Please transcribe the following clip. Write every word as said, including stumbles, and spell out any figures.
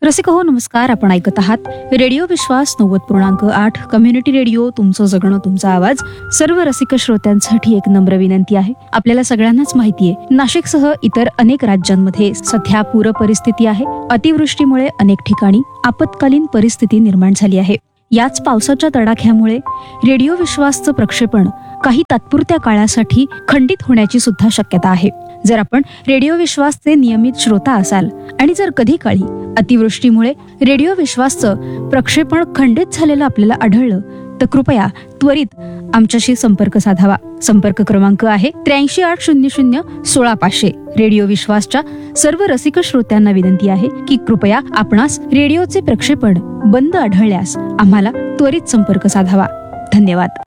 रसिक हो नमस्कार. आपण ऐकत आहात रेडिओ विश्वास नव्वद पूर्णांक आठ कम्युनिटी रेडिओ. तुमचं जगणं तुमचा आवाज. सर्व रसिक श्रोत्यांसाठी एक नम्र विनंती आहे. आपल्याला सगळ्यांनाच माहितीये, नाशिकसह इतर अनेक राज्यांमध्ये सध्या पूर परिस्थिती आहे. अतिवृष्टीमुळे अनेक ठिकाणी आपत्कालीन परिस्थिती निर्माण झाली आहे. याच पावसाच्या तडाख्यामुळे रेडिओ विश्वासचं प्रक्षेपण काही तात्पुरत्या काळासाठी खंडित होण्याची सुद्धा शक्यता आहे. जर आपण रेडिओ विश्वासचे नियमित श्रोता असाल आणि जर कधी काळी अतिवृष्टीमुळे रेडिओ विश्वासचं प्रक्षेपण खंडित झालेलं आपल्याला आढळलं तर कृपया त्वरित आमच्याशी संपर्क साधावा. संपर्क क्रमांक आहे त्र्याऐंशी आठ शून्य शून्य सोळा पाचशे. रेडिओ विश्वासच्या सर्व रसिक श्रोत्यांना विनंती आहे की कृपया आपणास रेडिओचे प्रक्षेपण बंद आढळल्यास आम्हाला त्वरित संपर्क साधावा. धन्यवाद.